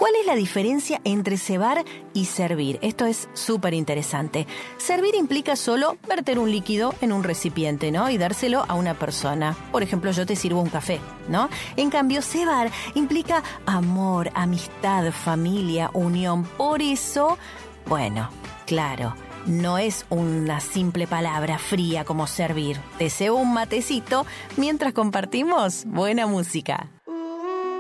¿Cuál es la diferencia entre cebar y servir? Esto es súper interesante. Servir implica solo verter un líquido en un recipiente, ¿no? Y dárselo a una persona. Por ejemplo, yo te sirvo un café, ¿no? En cambio, cebar implica amor, amistad, familia, unión. Por eso, bueno, claro, no es una simple palabra fría como servir. Te cebo un matecito mientras compartimos buena música.